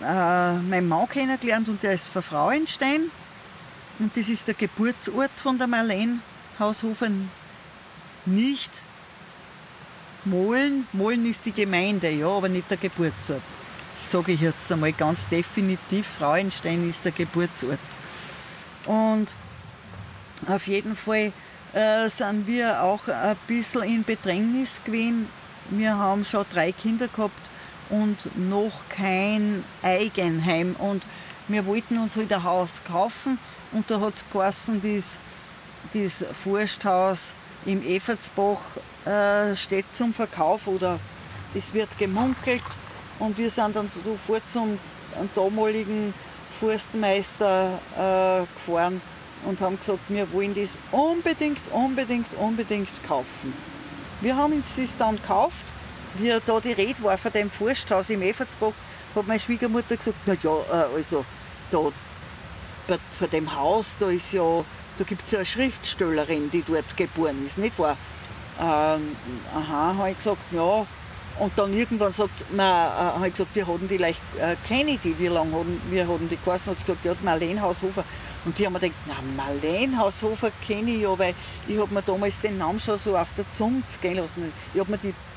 meinen Mann kennengelernt und der ist von Frauenstein. Und das ist der Geburtsort von der Marlene Haushofer. Nicht Mohlen. Mohlen ist die Gemeinde, ja, aber nicht der Geburtsort. Das sage ich jetzt einmal ganz definitiv. Frauenstein ist der Geburtsort. Und auf jeden Fall sind wir auch ein bisschen in Bedrängnis gewesen. Wir haben schon 3 Kinder gehabt und noch kein Eigenheim. Und wir wollten uns halt ein Haus kaufen. Und da hat es geheißen, das Forsthaus im Effertsbach steht zum Verkauf oder es wird gemunkelt. Und wir sind dann sofort zum damaligen Forstmeister gefahren und haben gesagt, wir wollen das unbedingt kaufen. Wir haben uns das dann gekauft. Wie da die Rede war von dem Forsthaus im Effertsbach, hat meine Schwiegermutter gesagt, na ja, also da von dem Haus, da gibt es ja eine Schriftstellerin, die dort geboren ist, nicht wahr? Habe ich gesagt, ja. Und dann irgendwann habe ich gesagt, wir hatten die leicht, kenne ich die, wie lange wir hatten die geheißen, hat sie gesagt, ja, Marlene Haushofer. Und die haben mir gedacht, na, Marlene Haushofer kenne ich ja, weil ich habe mir damals den Namen schon so auf der Zunge gehen lassen. Ich habe mir die